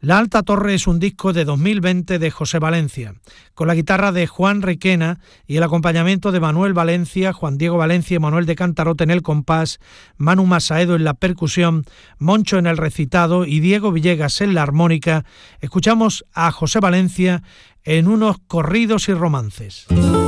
La Alta Torre es un disco de 2020 de José Valencia, con la guitarra de Juan Requena y el acompañamiento de Manuel Valencia, Juan Diego Valencia y Manuel de Cantarote en el compás, Manu Masaedo en la percusión, Moncho en el recitado y Diego Villegas en la armónica. Escuchamos a José Valencia en unos corridos y romances.